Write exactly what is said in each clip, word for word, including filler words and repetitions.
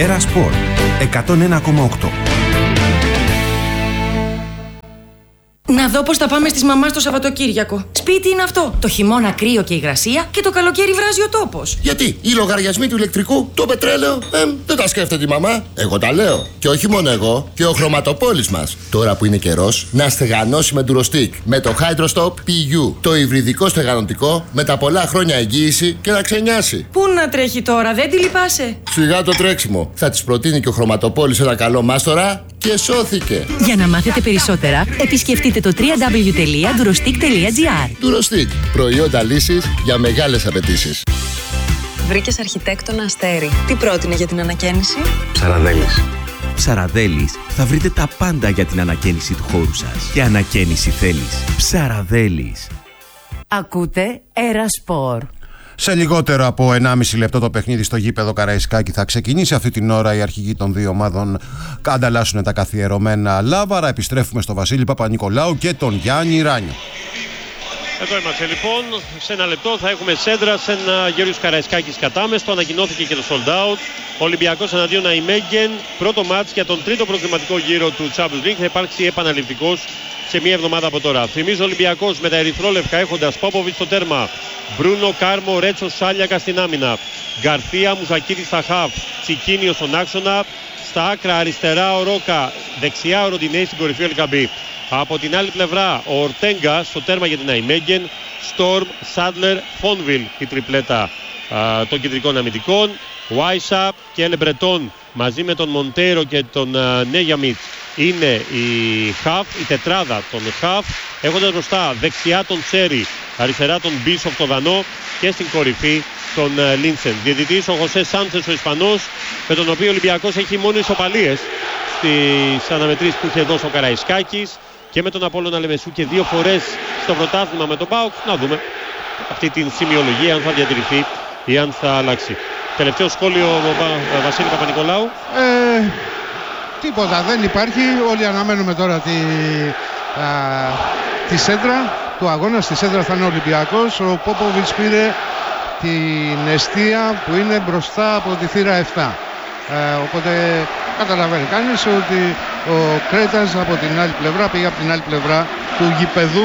Έρα Σπορ εκατόν ένα κόμμα οκτώ. Να δω πώς θα πάμε στις μαμάς το Σαββατοκύριακο. Σπίτι είναι αυτό. Το χειμώνα κρύο και υγρασία και το καλοκαίρι βράζει ο τόπος. Γιατί οι λογαριασμοί του ηλεκτρικού, το πετρέλαιο, ε, δεν τα σκέφτεται η μαμά. Εγώ τα λέω. Και όχι μόνο εγώ, και ο χρωματοπόλης μας. Τώρα που είναι καιρός, να στεγανώσει με Durostec. Με το HydroStop πι γιου. Το υβριδικό στεγανοτικό με τα πολλά χρόνια εγγύηση και να ξενιάσει. Πού να τρέχει τώρα, δεν τη λυπάσαι? Σιγά το τρέξιμο. Θα της προτείνει και ο χρωματοπόλης ένα καλό μάστορα και σώθηκε. Για να μάθετε περισσότερα, επισκεφτείτε το double-u double-u double-u τελεία durostec τελεία gr. Durostec. Προϊόντα λύσης για μεγάλες απαιτήσεις. Βρήκες αρχιτέκτονα Αστέρι. Τι πρότεινε για την ανακαίνιση? Ψαραδέλης. Ψαραδέλης, θα βρείτε τα πάντα για την ανακαίνιση του χώρου σας. Και ανακαίνιση θέλεις. Ψαραδέλης. Ακούτε Έρα Σπορ. Σε λιγότερο από ενάμιση λεπτό το παιχνίδι στο γήπεδο Καραϊσκάκη θα ξεκινήσει. Αυτή την ώρα οι αρχηγοί των δύο ομάδων ανταλλάσσουν τα καθιερωμένα λάβαρα. Επιστρέφουμε στο Βασίλη Παπα-Νικολάου και τον Γιάννη Ράνιο. Εδώ είμαστε λοιπόν. Σε ένα λεπτό θα έχουμε σέντρα σε ένα Γεώργιος Καραϊσκάκης κατάμεστο. Ανακοινώθηκε και το sold out. Ολυμπιακός εναντίον Αϊμέγγεν. Πρώτο μάτς για τον τρίτο προκριματικό γύρο του Champions League. Θα υπάρξει επαναληπτικός σε μία εβδομάδα από τώρα. Θυμίζω Ολυμπιακός με τα ερυθρόλευκα έχοντας Πόποβιτς στο τέρμα, Μπρούνο, Κάρμο, Ρέτσο, Σάλιακα στην άμυνα, Γκαρθία, Μουζακίδη στα χαφ, Τσικίνιο στον άξονα, στα άκρα αριστερά ο Ρόκα, δεξιά ο Ροντινέη στην κορυφή ο Ελκαμπή. Από την άλλη πλευρά ο Ορτέγκα στο τέρμα για την Αϊμέγγεν, Στόρμ, Σάντλερ, Φόνβιλ η τριπλέτα α, των κεντρικών αμυντικών, Βάισα και Ελεμπρετών μαζί με τον Μοντέιρο και τον Νέγιαμιτ είναι η Χαφ, η τετράδα των Χαφ, έχοντας μπροστά δεξιά τον Τσέρι, αριστερά τον Μπίσοφ τον Δανό και στην κορυφή τον Λίντσεν. Διαιτητής ο Χωσέ Σάντσες ο Ισπανός, με τον οποίο ο Ολυμπιακός έχει μόνο ισοπαλίες στις αναμετρήσεις που είχε δώσει ο Καραϊσκάκης, και με τον Απόλλωνα Λεμεσού και δύο φορές στο πρωτάθλημα με τον ΠΑΟΚ. Να δούμε αυτή την σημειολογία αν θα διατηρηθεί ή αν θα αλλάξει. Τελευταίο σχόλιο Βασίλη Παπα-Νικολάου. Ε, τίποτα δεν υπάρχει. Όλοι αναμένουμε τώρα τη, α, τη σέντρα του αγώνα. Στη σέντρα θα είναι ο Ολυμπιακός. Ο Πόποβιτς πήρε την εστία που είναι μπροστά από τη θύρα επτά. Ε, οπότε καταλαβαίνει κανείς ότι ο Κρέτας από την άλλη πλευρά πήγε από την άλλη πλευρά του γηπεδού.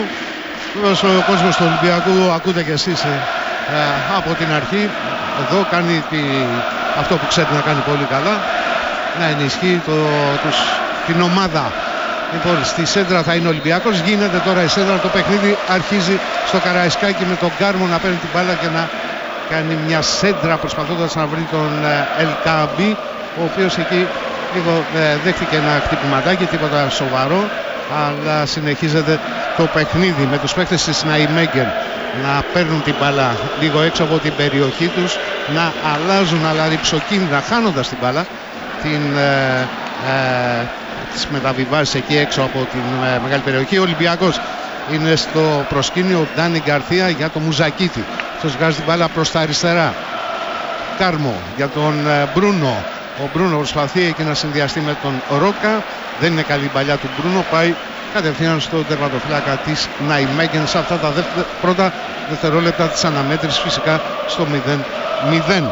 Ο κόσμος του Ολυμπιακού, ακούτε και εσείς ε, από την αρχή, εδώ κάνει τη, αυτό που ξέρει να κάνει πολύ καλά, να ενισχύει το, τους, την ομάδα. Λοιπόν, στη σέντρα θα είναι ο Ολυμπιακός. Γίνεται τώρα η σέντρα, το παιχνίδι αρχίζει στο Καραϊσκάκι με τον Κάρμο να παίρνει την μπάλα και να κάνει μια σέντρα προσπαθώντας να βρει τον Ελκαμπή, ο οποίος εκεί λίγο ε, δέχτηκε ένα χτυπηματάκι, τίποτα σοβαρό, αλλά συνεχίζεται το παιχνίδι με τους παίκτες της Ναϊμέγγεν να παίρνουν την μπάλα λίγο έξω από την περιοχή τους, να αλλάζουν αλλά ρυψοκίνδυνα, χάνοντας την μπάλα, την, ε, ε, τις μεταβιβάσεις εκεί έξω από την ε, μεγάλη περιοχή. Ο Ολυμπιακός είναι στο προσκήνιο, ο Ντάνι Γκαρθία για τον Μουζακίτη, αυτός βγάζει την μπάλα προς τα αριστερά. Κάρμο για τον ε, Μπρούνο. Ο Μπρούνο προσπαθεί εκεί να συνδυαστεί με τον Ρόκα. Δεν είναι καλή η παλιά του Μπρούνο. Πάει κατευθείαν στο τερματοφύλακα της Ναϊμέγγεν σε αυτά τα δεύτερα, πρώτα δευτερόλεπτα της αναμέτρησης, φυσικά στο μηδέν μηδέν.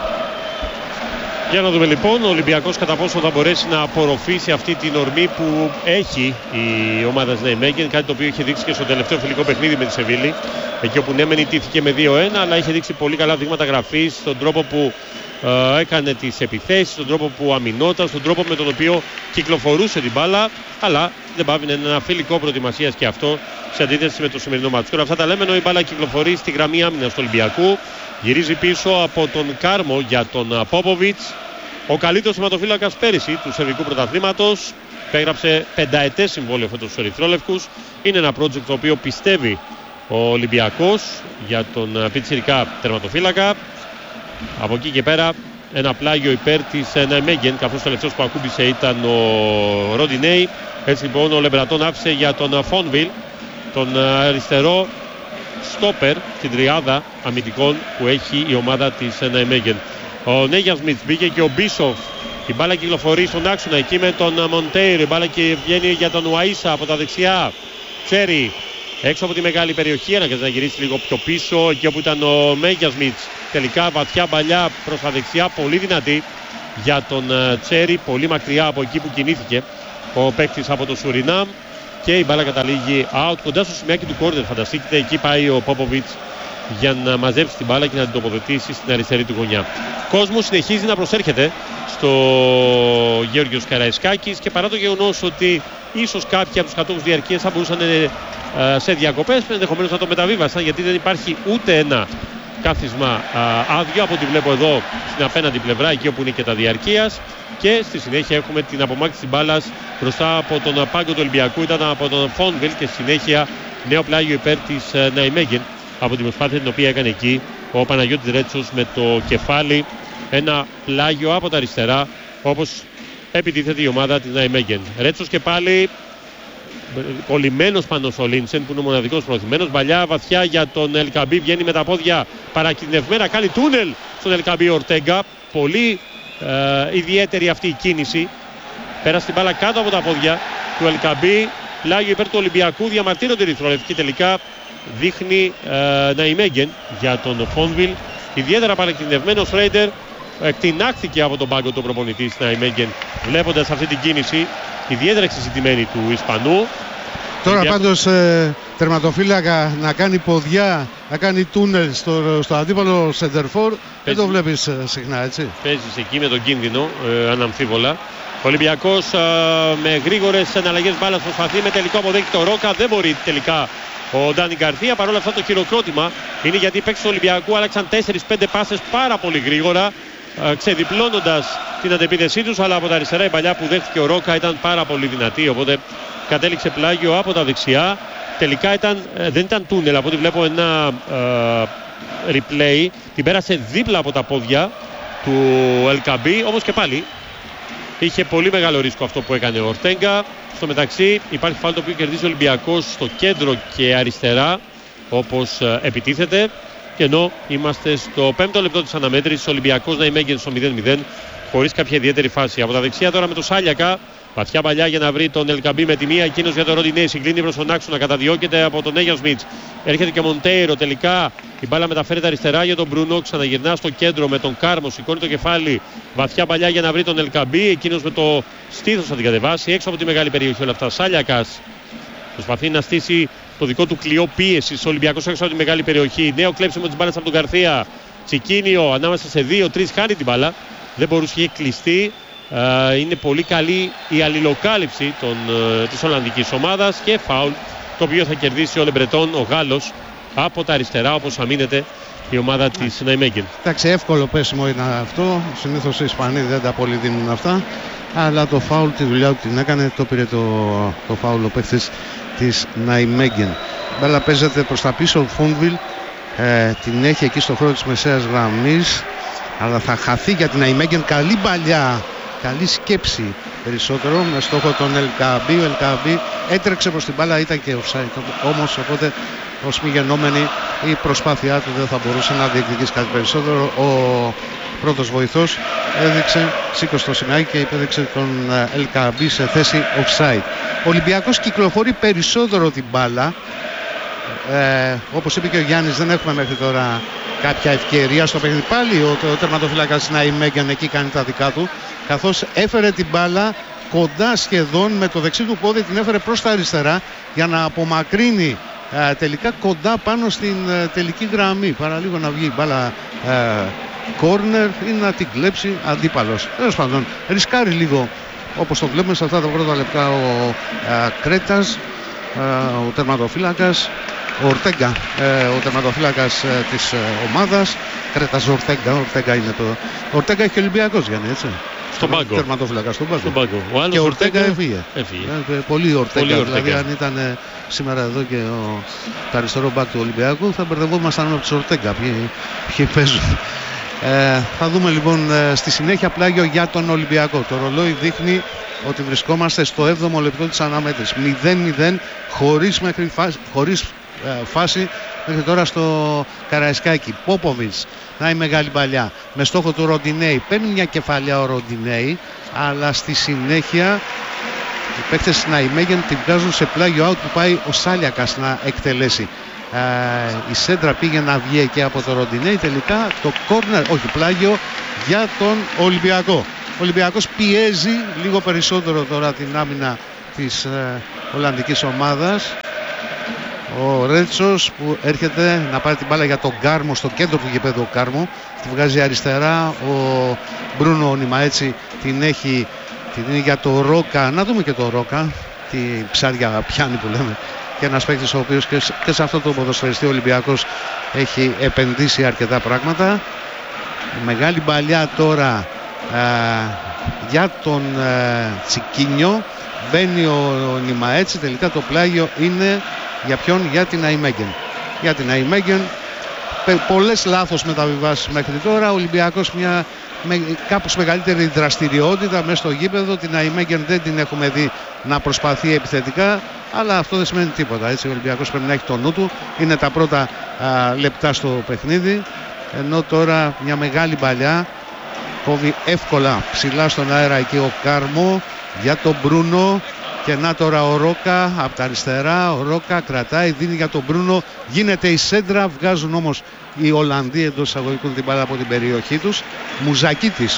Για να δούμε λοιπόν ο Ολυμπιακός κατά πόσο θα μπορέσει να απορροφήσει αυτή την ορμή που έχει η ομάδα της Ναϊμέγγεν, κάτι το οποίο είχε δείξει και στο τελευταίο φιλικό παιχνίδι με τη Σεβίλη, εκεί όπου ναι μεν ιτήθηκε με δύο ένα, αλλά είχε δείξει πολύ καλά δείγματα γραφής στον τρόπο που ε, έκανε τις επιθέσεις, στον τρόπο που αμυνόταν, στον τρόπο με τον οποίο κυκλοφορούσε την μπάλα, αλλά δεν πάβει να είναι ένα φιλικό προετοιμασίας και αυτό σε αντίθεση με το σημερινό μάτσο. Τώρα αυτά τα λέμε ενώ η μπάλα κυκλοφορεί στη γραμμή άμυνας του Ολυμπιακού. Γυρίζει πίσω από τον Κάρμο για τον Πόποβιτς. Ο καλύτερος θεματοφύλακας πέρυσι του Σερβικού Πρωταθλήματος. Πέγραψε πενταετές συμβόλαιο φέτος στους ερυθρόλευκους. Είναι ένα project το οποίο πιστεύει ο Ολυμπιακός για τον πιτσιρικά τερματοφύλακα. Από εκεί και πέρα ένα πλάγιο υπέρ της Ναϊμέγγεν, καθώς ο τελευταίος που ακούμπησε ήταν ο Ροντινέη. Έτσι λοιπόν ο Λεμπρατών άφησε για τον Φόνβιλ, τον αριστερό στόπερ, την τριάδα αμυντικών που έχει η ομάδα της Ναϊμέγγεν. Ο Νέγιας Μιτς μπήκε και ο Μπίσοφ. Η μπάλα κυκλοφορεί στον άξονα εκεί με τον Μοντέιρο. Η μπάλα και βγαίνει για τον Ουαΐσα από τα δεξιά. Τσέρι έξω από τη μεγάλη περιοχή. Αναγκάζει να γυρίσει λίγο πιο πίσω εκεί όπου ήταν ο Νέγιας Μιτς. Τελικά βαθιά μπαλιά προς τα δεξιά, πολύ δυνατή για τον Τσέρι, πολύ μακριά από εκεί που κινήθηκε ο παίκτης από το Σουρινάμ, και η μπάλα καταλήγει out κοντά στο σημειάκι του κόρνερ. Φανταστείτε, εκεί πάει ο Πόποβιτς για να μαζέψει την μπάλα και να την τοποθετήσει στην αριστερή του γωνιά. Κόσμος συνεχίζει να προσέρχεται στο Γεώργιος Καραϊσκάκης, και παρά το γεγονός ότι ίσως κάποιοι από τους κατόχους διαρκείας θα μπορούσαν ε, σε διακοπές, ενδεχομένως να το μεταβίβασαν, γιατί δεν υπάρχει ούτε ένα κάθισμα α, άδειο από ό,τι βλέπω εδώ στην απέναντι πλευρά, εκεί όπου είναι και τα διαρκείας. Και στη συνέχεια έχουμε την απομάκρυνση της μπάλας μπροστά από τον πάγκο του Ολυμπιακού, ήταν από τον Φόνβιλ, και στη συνέχεια νέο πλάγιο υπέρ της Ναϊμέγεν από την προσπάθεια την οποία έκανε εκεί ο Παναγιώτης Ρέτσος με το κεφάλι. Ένα πλάγιο από τα αριστερά, όπως επιτίθεται η ομάδα της Ναϊμέγεν. Ρέτσος και πάλι κολλημένος πάνω στο Λίνσεν, που είναι ο μοναδικός προωθημένος. Μπαλιά βαθιά για τον Ελκαμπή, βγαίνει με τα πόδια παρακινδευμένα, κάνει τούνελ στον Ελκαμπή Ορτέγκα. Πολύ ε, ιδιαίτερη αυτή η κίνηση. Πέρασε την μπάλα κάτω από τα πόδια του Ελκαμπή. Πλάγιο υπέρ του Ολυμπιακού, διαμαρτύρονται οι ρηθρολευτικοί. Τελικά δείχνει ε, Ναϊμέγεν για τον Φόνβιλ. Ιδιαίτερα παρακινδευμένος Ρέιντερ. Εκτινάχθηκε από τον πάγκο του προπονητή Ναϊμέγεν, βλέποντας αυτή την κίνηση ιδιαίτερα εξεζητημένη του Ισπανού. Τώρα Για... πάντως ε, τερματοφύλακα να κάνει ποδιά, να κάνει τούνελ στο, στο αντίπαλο σεντερφόρ, δεν το βλέπεις ε, συχνά, έτσι. Παίζεις εκεί με τον κίνδυνο, ε, αναμφίβολα. Ο Ολυμπιακός ε, με γρήγορες εναλλαγές μπάλας προσπαθεί, με τελικό αποδέχεται ο Ρόκα, δεν μπορεί τελικά ο Ντάνι Γκαρθία. Παρόλα αυτά το χειροκρότημα είναι γιατί οι παίκτες του Ολυμπιακού άλλαξαν τέσσερις πέντε πάσες πάρα πολύ γρήγορα, ξεδιπλώνοντας την αντεπίθεσή τους, αλλά από τα αριστερά η παλιά που δέχτηκε ο Ρόκα ήταν πάρα πολύ δυνατή, οπότε κατέληξε πλάγιο από τα δεξιά. Τελικά ήταν, δεν ήταν τούνελ, από ό,τι βλέπω ένα ε, replay, την πέρασε δίπλα από τα πόδια του Ελκαμπή, όμως και πάλι είχε πολύ μεγάλο ρίσκο αυτό που έκανε ο Ορτέγκα. Στο μεταξύ υπάρχει φάουλ το οποίο κερδίζει ο Ολυμπιακός στο κέντρο και αριστερά, όπως ε, επιτίθεται. Και ενώ είμαστε στο πέμπτο λεπτό της αναμέτρησης, ο Ολυμπιακός Ναϊμέγεν στο μηδέν μηδέν, χωρίς κάποια ιδιαίτερη φάση. Από τα δεξιά τώρα με το Σάλιακα, βαθιά παλιά για να βρει τον Ελκαμπή με τη μία, εκείνος για τον Ροντινέη, συγκλίνει προς τον άξονα, καταδιώκεται από τον Έγιαν Σμιτς. Έρχεται και ο Μοντέιρο, τελικά η μπάλα μεταφέρεται αριστερά για τον Μπρούνο, ξαναγυρνά στο κέντρο με τον Κάρμο, σηκώνει το κεφάλι, βαθιά παλιά για να βρει τον Ελκαμπή, εκείνος με το στήθος θα την κατεβάσει, έξω από τη μεγάλη περιοχή όλα αυτά. Σάλιακας προσπαθεί να στήσει το δικό του κλειό πίεση. Ο Ολυμπιακός έξω από τη μεγάλη περιοχή. Νέο κλέψιμο της μπάλας από τον Γκαρθία. Τσικίνιο ανάμεσα σε δύο τρία χάνει την μπάλα. Δεν μπορούσε, είχε κλειστεί. Uh, είναι πολύ καλή η αλληλοκάλυψη των, uh, της Ολλανδικής ομάδας, και φάουλ το οποίο θα κερδίσει ο Λεμπρετών, ο Γάλλος, από τα αριστερά, όπως αμήνεται η ομάδα της Ναϊμέγεν. Εντάξει, εύκολο πέσιμο είναι αυτό. Συνήθως οι Ισπανοί δεν τα πολύ δίνουν αυτά. Αλλά το φάουλ, τη δουλειά που την έκανε, το πήρε το, το φάουλ ο παίκτης της Ναϊμέγεν. Μπάλα παίζεται προς τα πίσω, ο Φόνβιλ ε, την έχει εκεί στο χώρο της μεσαίας γραμμής, αλλά θα χαθεί για την Ναϊμέγεν. Καλή παλιά, καλή σκέψη περισσότερο, με στόχο τον Ελκαμπή. Ο Ελκαμπή έτρεξε προς την μπάλα, ήταν και offside όμως, οπότε ως μη γενόμενη η προσπάθειά του δεν θα μπορούσε να διεκδικήσει κάτι περισσότερο. Ο πρώτος βοηθός έδειξε, σήκωσε το σημείο και υπέδειξε τον Ελκαμπή σε θέση offside. Ο Ολυμπιακός κυκλοφορεί περισσότερο την μπάλα. Ε, όπως είπε και ο Γιάννης, δεν έχουμε μέχρι τώρα κάποια ευκαιρία στο παιχνίδι. Πάλι ο, ο τερματοφύλακας Ναϊμέγεν εκεί κάνει τα δικά του, καθώς έφερε την μπάλα κοντά σχεδόν με το δεξί του πόδι, την έφερε προς τα αριστερά για να απομακρύνει ε, τελικά κοντά πάνω στην ε, τελική γραμμή. Παραλίγο να βγει η μπάλα κόρνερ ή να την κλέψει αντίπαλος. Τέλος πάντων, ρισκάρει λίγο, όπως το βλέπουμε σε αυτά τα πρώτα λεπτά, ο ε, Κρέτας, ε, ο τερματοφύλακας, ο Ορτέγκα, ε, ο τερματοφύλακας ε, της ε, ομάδας. Κρέτας Ορτέγκα, Ορτέγκα είναι το. Ο Ορτέγκα έχει και Ολυμπιακός, Γιάννη, έτσι. Στον πάγκο. Τερματοφύλακας στον πάγκο. Στον πάγκο. Ο και ο Ορτέγκα έφυγε. έφυγε. Ε, πολύ Ορτέγκα. Πολύ δηλαδή, αν ήταν ε, σήμερα εδώ και ο, το αριστερό μπακ του Ολυμπιακού, θα μπερδευόμασταν με τους Ορτέγκα. Ποιοι, ποιοι παίζουν. Ε, θα δούμε λοιπόν ε, στη συνέχεια πλάγιο για τον Ολυμπιακό. Το ρολόι δείχνει ότι βρισκόμαστε στο έβδομο λεπτό της αναμέτρησης. μηδέν μηδέν, χωρίς, μέχρι φάση, χωρίς ε, φάση μέχρι τώρα στο Καραϊσκάκι. Πόποβιτς, να η μεγάλη παλιά, με στόχο του Ροντινέη. Παίρνει μια κεφαλιά ο Ροντινέη, αλλά στη συνέχεια οι παίκτες της Ναϊμέγεν την βγάζουν σε πλάγιο out που πάει ο Σάλιακας να εκτελέσει. Uh, η σέντρα πήγε να βγει εκεί από το Ροντινέη. Τελικά το κόρνερ, όχι πλάγιο, για τον Ολυμπιακό. Ο Ολυμπιακός πιέζει λίγο περισσότερο τώρα την άμυνα της ε, Ολλανδικής ομάδας. Ο Ρέτσος που έρχεται να πάρει την μπάλα για τον Κάρμο στο κέντρο του γηπέδου. Ο Κάρμο τη βγάζει αριστερά. Ο Μπρούνο Νιμαέτσι την έχει, την είναι για το Ρόκα. Να δούμε και το Ρόκα, τι ψάρια πιάνει που λέμε. Και ένας παίκτης ο οποίος και, και σε αυτό το ποδοσφαιριστή ο Ολυμπιακός έχει επενδύσει αρκετά πράγματα. Μεγάλη παλιά τώρα α, για τον α, Τσικίνιο. Μπαίνει ο, ο Νιμαέτσι. Τελικά το πλάγιο είναι για ποιον? Για την Αϊμέγεν. Για την Αϊμέγεν. Πολλές λάθος μεταβιβάσεις μέχρι τώρα. Ο Ολυμπιακός μια με, κάπως μεγαλύτερη δραστηριότητα μέσα στο γήπεδο. Την Αϊμέγεν δεν την έχουμε δει να προσπαθεί επιθετικά, αλλά αυτό δεν σημαίνει τίποτα. Έτσι, ο Ολυμπιακός πρέπει να έχει το νου του. Είναι τα πρώτα α, λεπτά στο παιχνίδι. Ενώ τώρα μια μεγάλη παλιά κόβει εύκολα ψηλά στον αέρα εκεί ο Κάρμο για τον Μπρούνο. Και να τώρα ο Ρόκα από τα αριστερά. Ο Ρόκα κρατάει, δίνει για τον Μπρούνο. Γίνεται η σέντρα. Βγάζουν όμως οι Ολλανδοί εντός εισαγωγικών την μπάλα από την περιοχή τους. Μουζακίτης.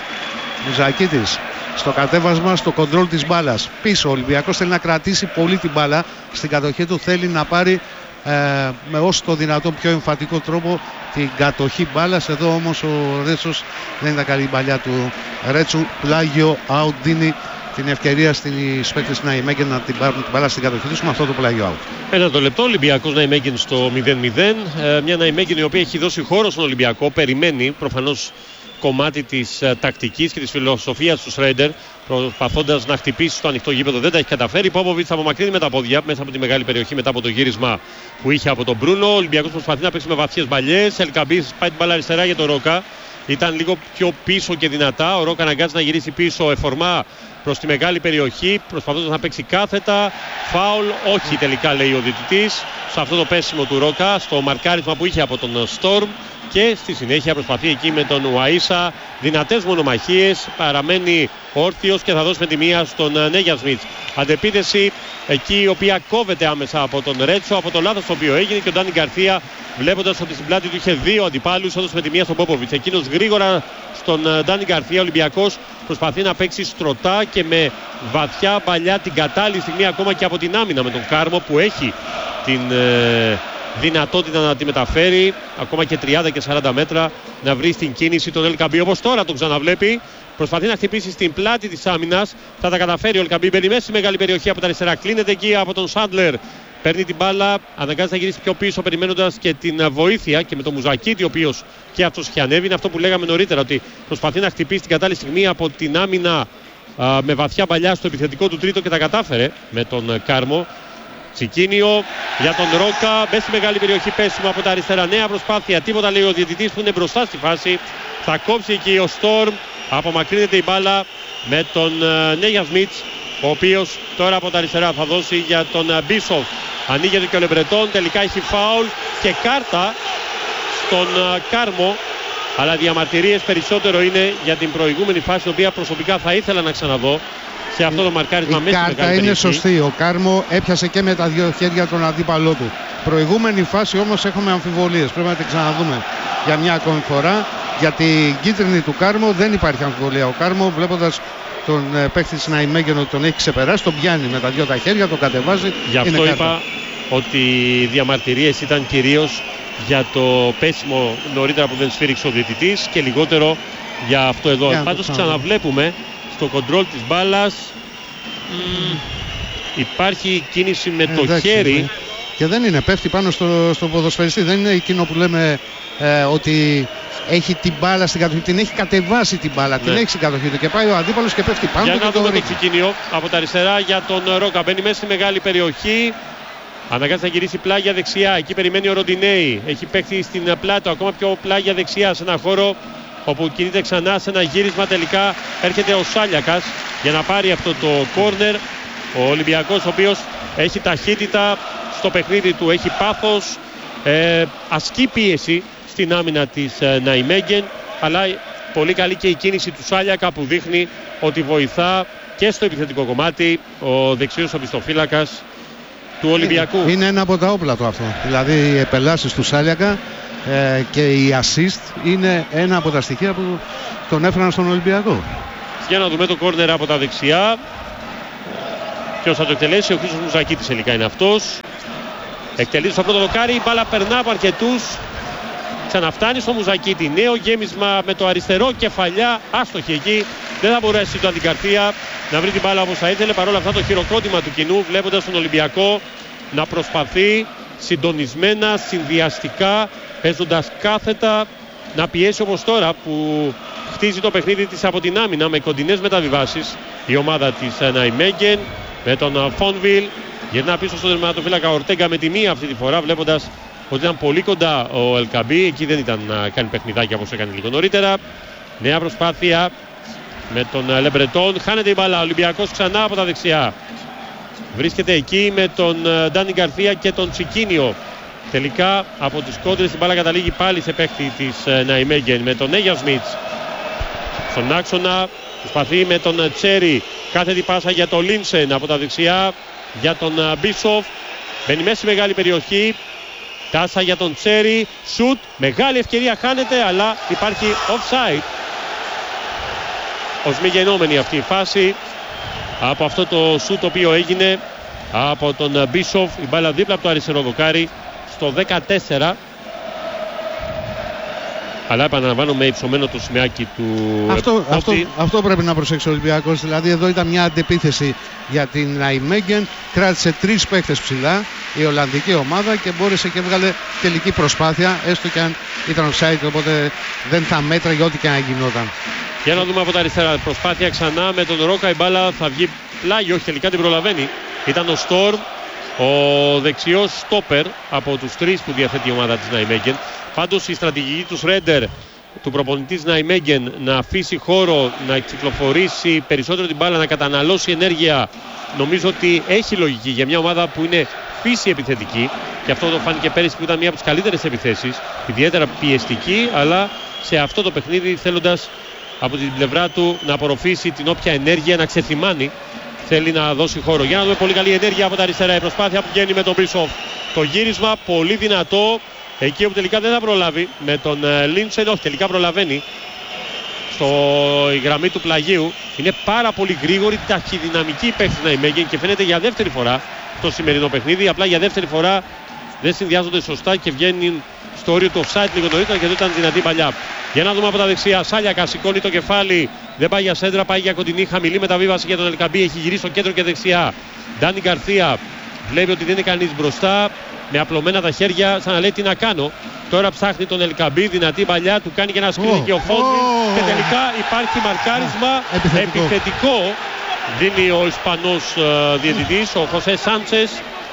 Μουζακίτης στο κατέβασμα, στο κοντρόλ της μπάλας. Πίσω ο Ολυμπιακός θέλει να κρατήσει πολύ την μπάλα στην κατοχή του. Θέλει να πάρει ε, με όσο το δυνατόν πιο εμφατικό τρόπο την κατοχή μπάλας. Εδώ όμως ο Ρέτσος δεν είναι τα καλή παλιά του Ρέτσου. Πλάγιο out, δίνει την ευκαιρία στις παίκτες Ναϊμέγεν να την πάρουν την μπάλα στην κατοχή τους με αυτό το πλάγιο out. Ένα το λεπτό, Ολυμπιακός Ναϊμέγεν στο μηδέν μηδέν. Ε, μια Ναϊμέγεν η οποία έχει δώσει χώρο στον Ολυμπιακό. Περιμένει προφανώς κομμάτι της ε, τακτικής και της φιλοσοφίας του Σρέντερ, προσπαθώντας να χτυπήσει στο ανοιχτό γήπεδο. Δεν τα έχει καταφέρει. Πόποβιτς θα απομακρύνει με τα πόδια μέσα από τη μεγάλη περιοχή μετά από το γύρισμα που είχε από τον Μπρούνο. Ο Ολυμπιακός προσπαθεί να παίξει με βαθιές μπαλιές. Ελκαμπής πάει την μπάλα αριστερά για τον Ρόκα. Ήταν λίγο πιο πίσω και δυνατά. Ο Ρόκα αναγκάζει να γυρίσει πίσω. Εφορμά προς τη μεγάλη περιοχή, προσπαθώντας να παίξει κάθετα. Φάουλ, όχι τελικά, λέει ο διαιτητής, σε αυτό το πέσιμο του Ρόκα, στο μαρκάρισμα που είχε από τον Στόρμ. Και στη συνέχεια προσπαθεί εκεί με τον Ουαΐσα. Δυνατές μονομαχίες, παραμένει όρθιος και θα δώσει με τη μία στον Νέγια Σμιτς. Αντεπίθεση εκεί η οποία κόβεται άμεσα από τον Ρέτσο, από το λάθος το οποίο έγινε, και ο Ντάνι Γκαρθία, βλέποντας ότι στην πλάτη του είχε δύο αντιπάλους, έδωσε με τη μία στον Πόποβιτς. Εκείνος γρήγορα στον Ντάνι Γκαρθία. Ο Ολυμπιακός προσπαθεί να παίξει στρωτά και με βαθιά παλιά την κατάλληλη στιγμή ακόμα και από την άμυνα με τον Κάρμο που έχει την ε, δυνατότητα να τη μεταφέρει ακόμα και τριάντα και σαράντα μέτρα, να βρει στην κίνηση τον Ελκαμπή όπως τώρα τον ξαναβλέπει. Προσπαθεί να χτυπήσει στην πλάτη της άμυνας. Θα τα καταφέρει ο Ελκαμπή. Μπαίνει μέσα στη μεγάλη περιοχή από τα αριστερά. Κλείνεται εκεί από τον Σάντλερ. Παίρνει την μπάλα. Αναγκάζει να γυρίσει πιο πίσω, περιμένοντας και την βοήθεια και με τον Μουζακίτη, ο οποίος και αυτός είχε ανέβει. Είναι αυτό που λέγαμε νωρίτερα, ότι προσπαθεί να χτυπήσει την κατάλληλη στιγμή από την άμυνα α, με βαθιά παλιά στο επιθετικό του τρίτο και τα κατάφερε με τον Κάρμο. Τσικίνιο για τον Ρόκα. Μπες στη μεγάλη περιοχή, πέσιμο από τα αριστερά. Νέα προσπάθεια. Τίποτα, λέει ο διαιτητής που είναι μπροστά στη φάση. Θα κόψει εκεί ο Στόρμ. Απομακρύνεται η μπάλα με τον uh, Νέγια Σμιτς, ο οποίος τώρα από τα αριστερά θα δώσει για τον uh, Μπίσοφ. Ανοίγεται και ο Λεμπρετών. Τελικά έχει φάουλ και κάρτα στον uh, Κάρμο. Αλλά διαμαρτυρίες περισσότερο είναι για την προηγούμενη φάση, την οποία προσωπικά θα ήθελα να ξαναδώ. Σε αυτό το μαρκάρισμα μέσα στην κάρτα είναι περιοχή. Σωστή. Ο Κάρμο έπιασε και με τα δύο χέρια τον αντίπαλό του. Προηγούμενη φάση όμως έχουμε αμφιβολίες. Πρέπει να την ξαναδούμε για μια ακόμη φορά. Για την κίτρινη του Κάρμο δεν υπάρχει αμφιβολία. Ο Κάρμο, βλέποντας τον παίκτη της Ναϊμέγεν ότι τον έχει ξεπεράσει, τον πιάνει με τα δύο τα χέρια, τον κατεβάζει. Γι' αυτό είπα κάρτα. Ότι οι διαμαρτυρίες ήταν κυρίως για το πέσιμο νωρίτερα που δεν σφύριξε ο διαιτητής και λιγότερο για αυτό εδώ. Yeah, Πάντως ξαναβλέπουμε στο κοντρόλ της μπάλας mm, υπάρχει κίνηση με το Εντάξει, χέρι ναι. Και δεν είναι, πέφτει πάνω στο, στο ποδοσφαιριστή. Δεν είναι εκείνο που λέμε ε, ότι έχει την μπάλα στην κατοχή. Την έχει κατεβάσει την μπάλα, ναι. Την έχει στην κατοχή του και πάει ο αντίπαλος και πέφτει πάνω. Για του να και δούμε το, το ξεκίνιο από τα αριστερά για τον Ρόκα. Μπαίνει μέσα στη μεγάλη περιοχή. Αναγκάζει να γυρίσει πλάγια δεξιά. Εκεί περιμένει ο Ροντινέη. Έχει παίξει στην πλάτη, ακόμα πιο πλάγια δεξιά, σε ένα χώρο όπου κινείται ξανά σε ένα γύρισμα. Τελικά έρχεται ο Σάλιακας για να πάρει αυτό το κόρνερ. Ο Ολυμπιακός, ο οποίος έχει ταχύτητα στο παιχνίδι του, έχει πάθος, ε, ασκεί πίεση στην άμυνα της ε, Ναϊμέγεν, αλλά πολύ καλή και η κίνηση του Σάλιακα που δείχνει ότι βοηθά και στο επιθετικό κομμάτι ο δεξιός οπισθοφύλακας του Ολυμπιακού. Είναι, είναι ένα από τα όπλα του αυτό. Δηλαδή οι επελάσεις του Σάλιακα ε, και η assist είναι ένα από τα στοιχεία που τον έφεραν στον Ολυμπιακό. Για να δούμε το κόρνερ από τα δεξιά. Ποιος θα το εκτελέσει? Ο Χρήστος Μουζακίτης τελικά είναι αυτός. Εκτελεί στο πρώτο δοκάρι, η μπάλα περνά από αρκετούς. Ξαναφτάνει στο Μουζακίτη. Νέο γέμισμα με το αριστερό, κεφαλιά. Άστοχη εκεί. Δεν θα μπορέσει το Αντικαρθία να βρει την μπάλα όπως θα ήθελε. Παρ' όλα αυτά το χειροκρότημα του κοινού, βλέποντας τον Ολυμπιακό να προσπαθεί συντονισμένα, συνδυαστικά, παίζοντας κάθετα, να πιέσει όπως τώρα που χτίζει το παιχνίδι της από την άμυνα με κοντινές μεταβιβάσεις. Η ομάδα της Ναϊμέγγεν με τον Φόνβιλ. Γυρνά πίσω στον τερματοφύλακα Ορτέγκα με τη μία αυτή τη φορά, βλέποντας ότι ήταν πολύ κοντά ο Ελκαμπή. Εκεί δεν ήταν να κάνει παιχνιδάκια όπως έκανε λίγο νωρίτερα. Νέα προσπάθεια με τον Λεμπρετόν. Χάνεται η μπάλα. Ο Ολυμπιακός ξανά από τα δεξιά. Βρίσκεται εκεί με τον Ντάνι Γκαρθία και τον Τσικίνιο. Τελικά από τις κόντρες η μπάλα καταλήγει πάλι σε παίχτη της Ναϊμέγγεν με τον Νέγια Σμιτς. Στον άξονα προσπαθεί με τον Τσέρι. Κάθετη πάσα για τον Λίνσεν από τα δεξιά για τον Μπίσοφ. Μπαίνει μέσα στη μεγάλη περιοχή. Τάσα για τον Τσέρι. Σουτ. Μεγάλη ευκαιρία, χάνεται, αλλά υπάρχει offside. Ως μη γεννόμενη αυτή η φάση από αυτό το σουτ το οποίο έγινε από τον Μπίσοφ. Η μπάλα δίπλα από το αριστερό δοκάρι στο δεκατέσσερα. Αλλά επαναλαμβάνω με υψωμένο το σημαίακι του αυτό, αυτό, αυτό πρέπει να προσέξει ο Ολυμπιακός. Δηλαδή εδώ ήταν μια αντεπίθεση για την Ναϊμέγγεν. Κράτησε τρεις παίκτες ψηλά η Ολλανδική ομάδα και μπόρεσε και έβγαλε τελική προσπάθεια. Έστω και αν ήταν offside, οπότε δεν θα μέτραγε ό,τι και αν γινόταν. Για να δούμε από τα αριστερά. Προσπάθεια ξανά με τον Ρόκα. Η μπάλα θα βγει πλάγι, όχι τελικά την προλαβαίνει. Ήταν ο Στόρμ, ο δεξιός στόπερ από τους τρεις που διαθέτει η ομάδα της Ναϊμέγγεν. Πάντως η στρατηγική του Ρέντερ, του προπονητής Ναϊμέγγεν, να αφήσει χώρο, να κυκλοφορήσει περισσότερο την μπάλα, να καταναλώσει ενέργεια, νομίζω ότι έχει λογική για μια ομάδα που είναι φύση επιθετική. Και αυτό το φάνηκε πέρυσι που ήταν μια από τις καλύτερες επιθέσεις, ιδιαίτερα πιεστική, αλλά σε αυτό το παιχνίδι θέλοντας από την πλευρά του να απορροφήσει την όποια ενέργεια, να ξεθυμάνει. Θέλει να δώσει χώρο. Για να δούμε πολύ καλή ενέργεια από τα αριστερά. Η προσπάθεια που βγαίνει με τον Μπίσοφ. Το γύρισμα πολύ δυνατό. Εκεί όπου τελικά δεν θα προλάβει με τον Λίντσεν. Όχι, τελικά προλαβαίνει στο η γραμμή του πλαγίου. Είναι πάρα πολύ γρήγορη, ταχυδυναμική η παίκτης Ναϊμέγγεν και φαίνεται για δεύτερη φορά το σημερινό παιχνίδι. Απλά για δεύτερη φορά δεν συνδυάζονται σωστά και βγαίνουν στο όριο του offside λίγο νωρίτερα και δεν ήταν δυνατή παλιά. Για να δούμε από τα δεξιά. Σάλιακα σηκώνει το κεφάλι. Δεν πάει για σέντρα, πάει για κοντινή. Χαμηλή μεταβίβαση για τον Ελκαμπή. Έχει γυρίσει στο κέντρο και δεξιά. Ντάνι Γκαρθία βλέπει ότι δεν είναι κανείς μπροστά. Με απλωμένα τα χέρια, σαν να λέει τι να κάνω. Τώρα ψάχνει τον Ελκαμπή. Δυνατή παλιά. Του κάνει και ένα σκριν και ο Φόντρι. Και τελικά υπάρχει μαρκάρισμα oh, επιθετικό. επιθετικό. Δίνει ο Ισπανός uh, διαιτητής, ο Χωσέ Σάντσες.